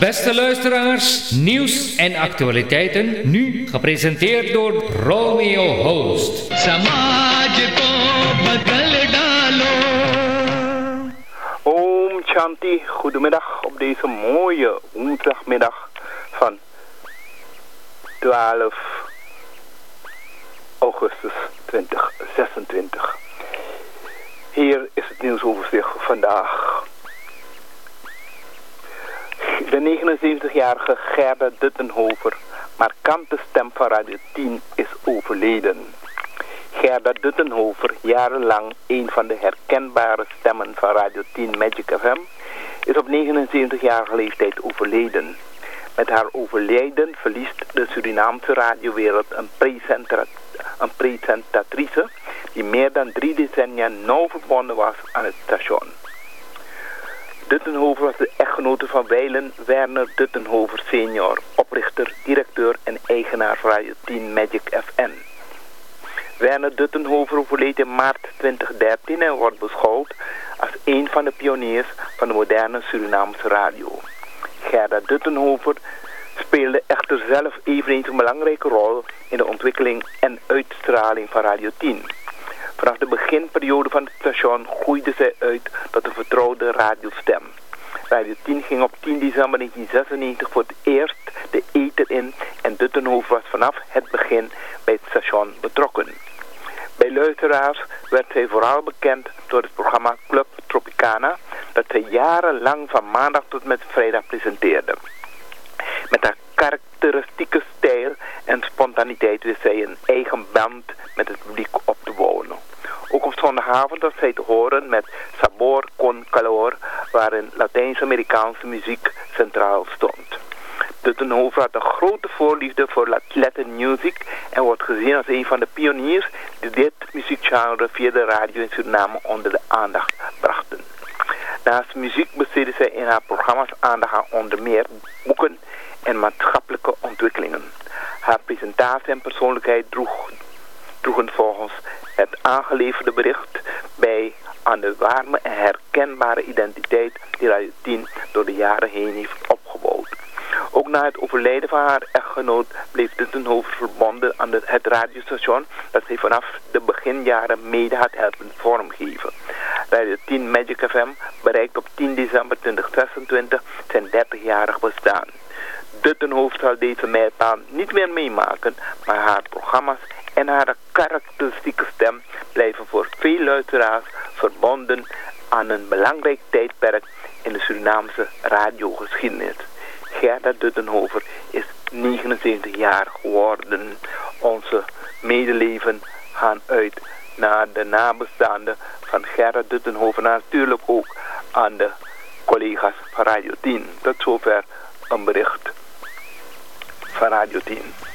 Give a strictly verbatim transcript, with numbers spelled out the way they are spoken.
Beste luisteraars, nieuws en actualiteiten, nu gepresenteerd door Romeo Host. Om Shanti, goedemiddag op deze mooie woensdagmiddag van twaalf augustus tweeduizend zesentwintig. Hier is het nieuwsoverzicht vandaag. De negenenzeventigjarige Gerda Duttenhover, markante stem van Radio tien, is overleden. Gerda Duttenhover, jarenlang een van de herkenbare stemmen van Radio tien Magic F M, is op negenenzeventigjarige leeftijd overleden. Met haar overlijden verliest de Surinaamse radiowereld een, presentera- een presentatrice die meer dan drie decennia nauw verbonden was aan het station. Duttenhover was de echtgenote van wijlen Werner Duttenhover senior, oprichter, directeur en eigenaar van Radio tien Magic F M. Werner Duttenhover overleed in maart tweeduizend dertien en wordt beschouwd als een van de pioniers van de moderne Surinaamse radio. Gerda Duttenhover speelde echter zelf eveneens een belangrijke rol in de ontwikkeling en uitstraling van Radio tien. Vanaf de beginperiode van het station groeide zij uit tot een vertrouwde radiostem. Radio tien ging op tien december negentienhonderdzesennegentig voor het eerst de ether in en Duttenhover was vanaf het begin bij het station betrokken. Bij luisteraars werd zij vooral bekend door het programma Club Tropicana, dat zij jarenlang van maandag tot met vrijdag presenteerde. Met haar karakteristieke stijl en spontaniteit wist zij een eigen band met het publiek op te bouwen. Ook op zondagavond was zij te horen met Sabor con Calor, waarin Latijns-Amerikaanse muziek centraal stond. Duttenhover had een grote voorliefde voor Latin music en wordt gezien als een van de pioniers die dit muziekgenre via de radio in Suriname onder de aandacht brachten. Naast muziek besteedde zij in haar programma's aandacht aan onder meer boeken en maatschappelijke ontwikkelingen. Haar presentatie en persoonlijkheid droeg, droegen volgens het aangeleverde bericht bij aan de warme en herkenbare identiteit die Radio tien door de jaren heen heeft opgebouwd. Ook na het overlijden van haar echtgenoot bleef Duttenhover verbonden aan het radiostation dat zij vanaf de beginjaren mede had helpen vormgeven. Radio tien Magic F M bereikt op tien december tweeduizend zesentwintig zijn dertigjarig bestaan. Duttenhover zal deze mijlpaal niet meer meemaken, maar haar programma's en haar karakteristieke stem blijven voor veel luisteraars verbonden aan een belangrijk tijdperk in de Surinaamse radiogeschiedenis. Gerda Duttenhover is negenenzeventig jaar geworden. Onze medeleven gaan uit naar de nabestaanden van Gerda Duttenhover, natuurlijk ook aan de collega's van Radio tien. Tot zover een bericht van Radio tien.